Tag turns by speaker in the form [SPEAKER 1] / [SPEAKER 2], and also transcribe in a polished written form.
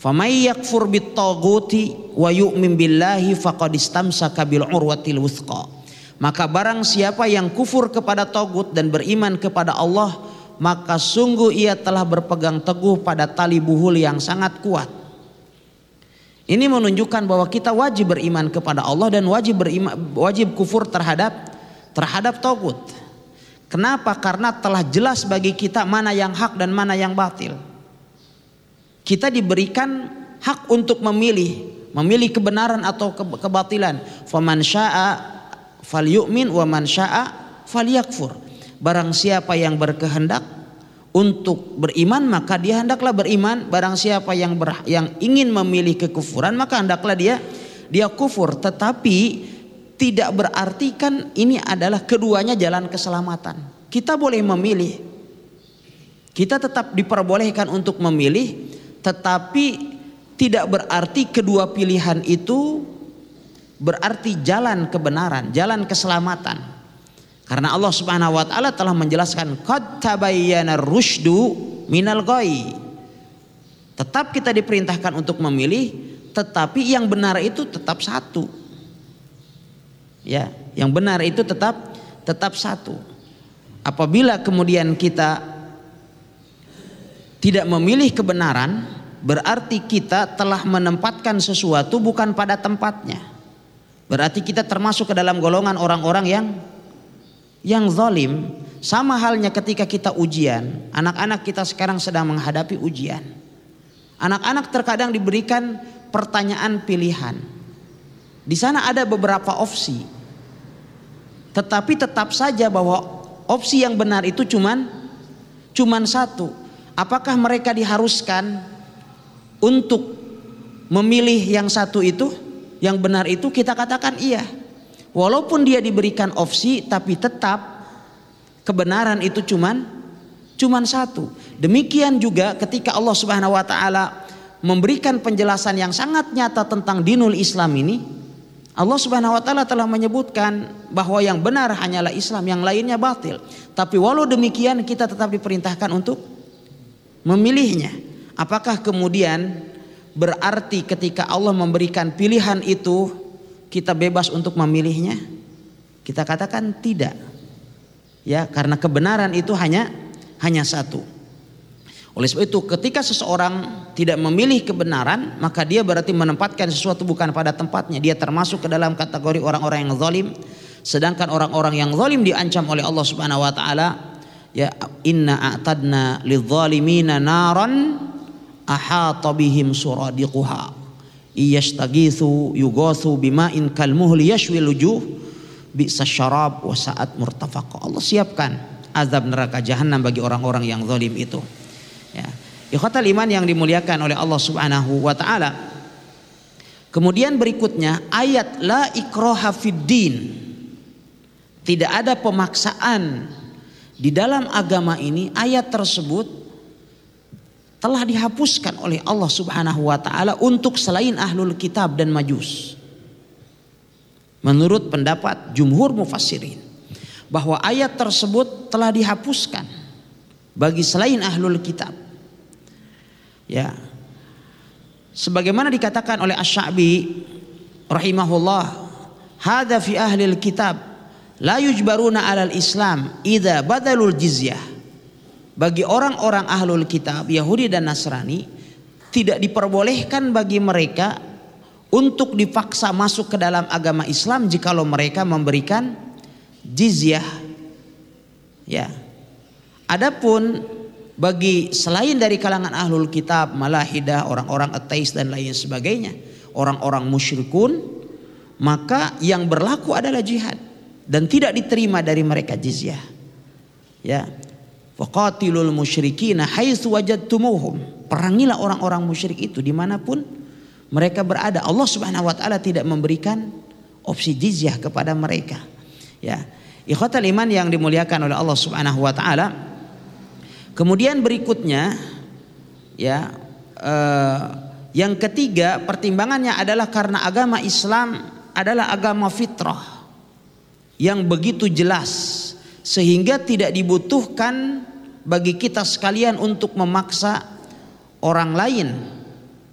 [SPEAKER 1] Famay yakfur bit-taghuti wa yu'min billahi faqad istamsaka bil urwatil wuthqa. Maka barang siapa yang kufur kepada tagut dan beriman kepada Allah, maka sungguh ia telah berpegang teguh pada tali buhul yang sangat kuat. Ini menunjukkan bahwa kita wajib beriman kepada Allah dan wajib kufur terhadap tagut. Kenapa? Karena telah jelas bagi kita mana yang hak dan mana yang batil. Kita diberikan hak untuk memilih kebenaran atau kebatilan. Faman syaa falyu'min wa man syaa falyakfur. Barang siapa yang berkehendak untuk beriman, maka dia hendaklah beriman. Barang siapa yang ingin memilih kekufuran, maka hendaklah dia kufur. Tetapi tidak berarti kan ini adalah keduanya jalan keselamatan. Kita boleh memilih. Kita tetap diperbolehkan untuk memilih, tetapi tidak berarti kedua pilihan itu berarti jalan kebenaran, jalan keselamatan. Karena Allah Subhanahu wa taala telah menjelaskan qad tabayyana rusydu minal ghayy. Tetap kita diperintahkan untuk memilih, tetapi yang benar itu tetap satu. Ya, yang benar itu tetap satu. Apabila kemudian kita tidak memilih kebenaran, berarti kita telah menempatkan sesuatu bukan pada tempatnya. Berarti kita termasuk ke dalam golongan orang-orang yang zalim. Sama halnya ketika kita ujian. Anak-anak kita sekarang sedang menghadapi ujian. Anak-anak terkadang diberikan pertanyaan pilihan. Di sana ada beberapa opsi. Tetapi tetap saja bahwa opsi yang benar itu cuman satu. Apakah mereka diharuskan untuk memilih yang satu itu, yang benar itu? Kita katakan iya. Walaupun dia diberikan opsi, tapi tetap kebenaran itu cuman satu. Demikian juga ketika Allah Subhanahu wa taala memberikan penjelasan yang sangat nyata tentang dinul Islam ini, Allah Subhanahu wa taala telah menyebutkan bahwa yang benar hanyalah Islam, yang lainnya batil. Tapi walau demikian kita tetap diperintahkan untuk memilihnya. Apakah kemudian berarti ketika Allah memberikan pilihan itu kita bebas untuk memilihnya? Kita katakan tidak. Ya, karena kebenaran itu hanya satu. Oleh sebab itu ketika seseorang tidak memilih kebenaran, maka dia berarti menempatkan sesuatu bukan pada tempatnya. Dia termasuk ke dalam kategori orang-orang yang zalim. Sedangkan orang-orang yang zalim diancam oleh Allah Subhanahu wa taala, ya, inna a'tadna lidzalimina naran ahata bihim suradiquha iyastaghitsu yughatsu bima'in kalmuhli yashwil wujuh bi'sa syarab wa sa'at murtafaqa. Allah siapkan azab neraka jahanam bagi orang-orang yang zalim itu. Ya, ikhwatal iman yang dimuliakan oleh Allah Subhanahu wa taala. Kemudian berikutnya ayat la ikraha fiddin. Tidak ada pemaksaan di dalam agama ini. Ayat tersebut telah dihapuskan oleh Allah Subhanahu wa taala untuk selain ahlul kitab dan majus. Menurut pendapat jumhur mufassirin, bahwa ayat tersebut telah dihapuskan bagi selain ahlul kitab. Ya. Sebagaimana dikatakan oleh Asy-Sya'bi rahimahullah, hadza fi ahlil kitab la yujbaruna 'alal Islam idza badalul jizyah. Bagi orang-orang ahlul kitab Yahudi dan Nasrani tidak diperbolehkan bagi mereka untuk dipaksa masuk ke dalam agama Islam jikalau mereka memberikan jizyah. Ya. Adapun bagi selain dari kalangan ahlul kitab, malahidah, orang-orang ateis dan lain sebagainya, orang-orang musyrikun, maka yang berlaku adalah jihad dan tidak diterima dari mereka jizyah. Ya. Faqatilul musyrikina haitsu wajadtumuhum. Perangilah orang-orang musyrik itu dimanapun mereka berada. Allah Subhanahu wa taala tidak memberikan opsi jizyah kepada mereka. Ya. Ikhwatal iman yang dimuliakan oleh Allah Subhanahu wa taala. Kemudian berikutnya, ya, yang ketiga pertimbangannya adalah karena agama Islam adalah agama fitrah yang begitu jelas sehingga tidak dibutuhkan bagi kita sekalian untuk memaksa orang lain